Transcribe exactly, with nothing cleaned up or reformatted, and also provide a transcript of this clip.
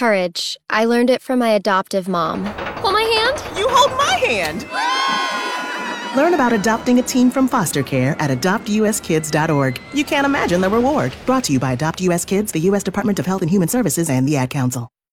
Courage. I learned it from my adoptive mom. Hold my hand? You hold my hand! Learn about adopting a teen from foster care at adopt u s kids dot org. You can't imagine the reward. Brought to you by Adopt U S Kids, the U S Department of Health and Human Services, and the Ad Council.